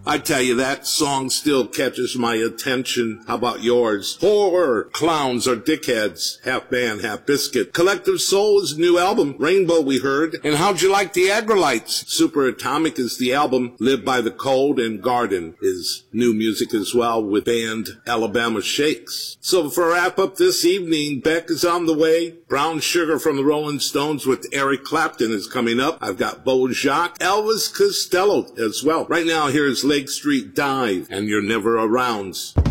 I tell you, that song still catches my attention. How about yours? Horror, Clowns Are Dickheads, half band, half biscuit. Collective Soul's new album, Rainbow, we heard. And how'd you like the Aggrolites? Super Atomic is the album. Live by the Cold, and Garden is new music as well with band Alabama Shakes. So for a wrap up this evening, Beck is on the way. Brown Sugar from the Rolling Stones with Eric Clapton is coming up. I've got Beau Jacques, Elvis Costello as well. Right now, here's Lake Street Dive and You're Never Around.